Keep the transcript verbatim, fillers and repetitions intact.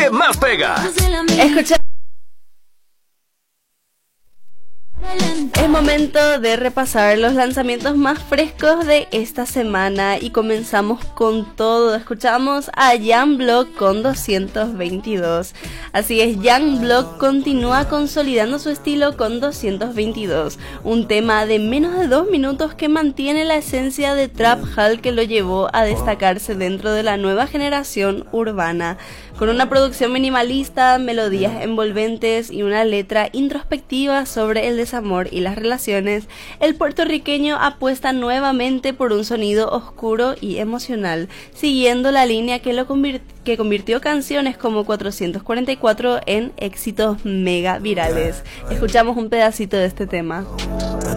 que más pega. Escucha. Es momento de repasar los lanzamientos más frescos de esta semana y comenzamos con todo. Escuchamos a Youngblood con doscientos veintidós. Así es, Youngblood continúa consolidando su estilo con doscientos veintidós, un tema de menos de dos minutos que mantiene la esencia de Trap Hall que lo llevó a destacarse dentro de la nueva generación urbana. Con una producción minimalista, melodías envolventes y una letra introspectiva sobre el desamor y las relaciones, el puertorriqueño apuesta nuevamente por un sonido oscuro y emocional, siguiendo la línea que lo convirtió que convirtió canciones como cuatrocientos cuarenta y cuatro en éxitos mega virales. Escuchamos un pedacito de este tema.